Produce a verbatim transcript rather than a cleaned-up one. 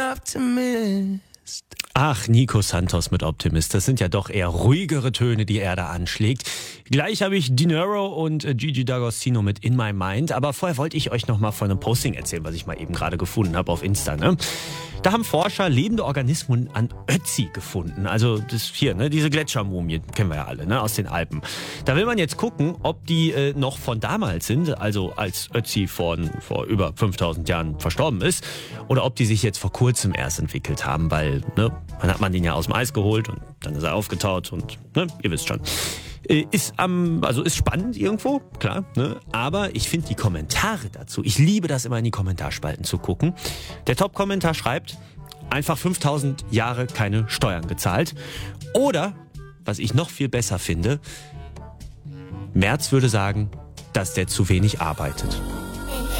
Optimist. Ach, Nico Santos mit Optimist. Das sind ja doch eher ruhigere Töne, die er da anschlägt. Gleich habe ich Dinero und äh, Gigi D'Agostino mit In My Mind. Aber vorher wollte ich euch noch mal von einem Posting erzählen, was ich mal eben gerade gefunden habe auf Insta. Ne? Da haben Forscher lebende Organismen an Ötzi gefunden. Also das hier, ne, diese Gletschermumien, kennen wir ja alle, ne, aus den Alpen. Da will man jetzt gucken, ob die äh, noch von damals sind, also als Ötzi vor, vor über fünftausend Jahren verstorben ist, oder ob die sich jetzt vor kurzem erst entwickelt haben, weil, ne, dann hat man den ja aus dem Eis geholt und dann ist er aufgetaut und, ne, ihr wisst schon. Ist am, also ist spannend irgendwo, klar, ne? Aber ich finde die Kommentare dazu, ich liebe das immer in die Kommentarspalten zu gucken. Der Top-Kommentar schreibt, einfach fünftausend Jahre keine Steuern gezahlt. Oder, was ich noch viel besser finde, Merz würde sagen, dass der zu wenig arbeitet.